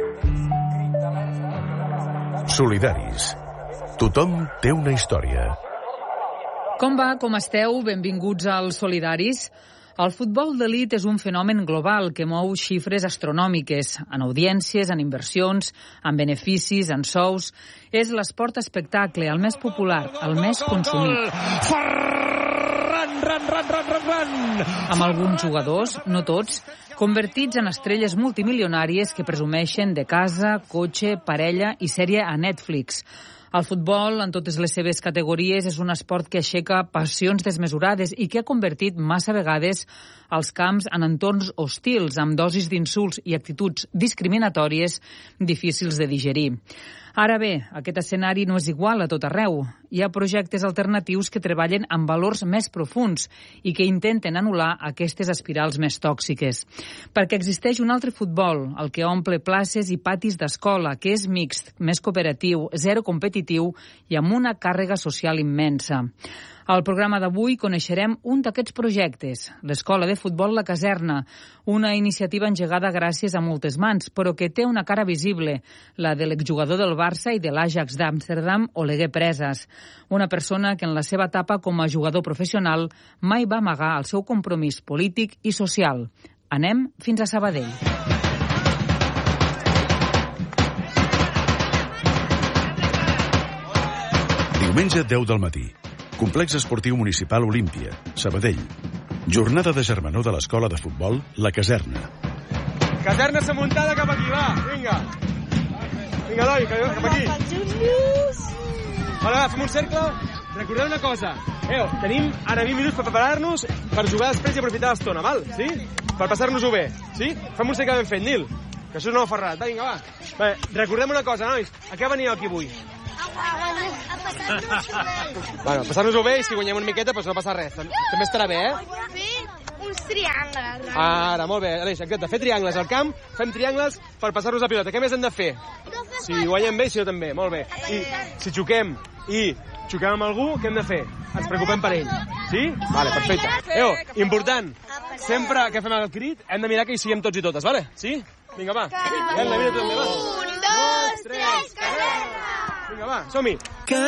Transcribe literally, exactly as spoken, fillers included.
Solidaris. Tothom té una història. Com va? Com esteu? Benvinguts als Solidaris. El futbol d'elit és un fenomen global que mou xifres astronòmiques, en audiències, en inversions, en beneficis, en sous. És l'esport espectacle, el més popular, el més consumit. Ferran, ran, ran, ran, ran, ran. Amb alguns jugadors, no tots, convertits en estrelles multimilionàries que presumeixen de casa, cotxe, parella i sèrie a Netflix. El futbol, en totes les seves categories, és un esport que aixeca passions desmesurades i que ha convertit massa vegades els camps en entorns hostils, amb dosis d'insults i actituds discriminatòries difícils de digerir. Ara bé, aquest escenari no és igual a tot arreu. Hi ha projectes alternatius que treballen amb valors més profuns i que intenten anul·lar aquestes espirals més tòxiques. Perquè existeix un altre futbol, el que omple places i patis d'escola, que és mixt, més cooperatiu, zero competitiu i amb una càrrega social immensa. Al programa d'avui coneixerem un d'aquests projectes, l'Escola de Futbol La Caserna, una iniciativa engegada gràcies a moltes mans, però que té una cara visible, la de l'exjugador del Barça i de l'Ajax d'Amsterdam, Oleguer Presas, una persona que en la seva etapa com a jugador professional mai va amagar el seu compromís polític i social. Anem fins a Sabadell. Diumenge deu del matí. Complex Esportiu Municipal Olímpia, Sabadell. Jornada de germanor de l'Escola de Futbol La Caserna. Caserna s'amuntada cap aquí, va, vinga. Vinga, Eloi, cap aquí. Vale, va, fem un cercle. Recordeu una cosa. Eo, tenim ara vint minuts per preparar-nos per jugar després i aprofitar l'estona, val? Sí? Per passar-nos-ho bé, sí? Fem un cercle ben fet, Nil. Que això és nou ferrat. Va, vinga, va. Bé, recordem una cosa, nois. A què veníeu aquí avui? A passar-nos-ho bé. Bueno, passar-nos-ho bé i si guanyem una miqueta, doncs no passa res. També estarà bé, eh? Fer uns triangles. Ara, molt bé. Aleix, exacte. Fer triangles al camp, fem triangles per passar-nos la pilota. Què més hem de fer? Si guanyem bé i si no també. Molt bé. I si xoquem i xoquem amb algú, què hem de fer? Ens preocupem per ell. Sí? Vale, perfecte. Eo, important. Sempre que fem el crit, hem de mirar que hi siguem tots i totes, vale? Sí? Vinga, va. Vinga, mira tu també, va. Un, dos, tres, Caserna! Vinga, va, som-hi.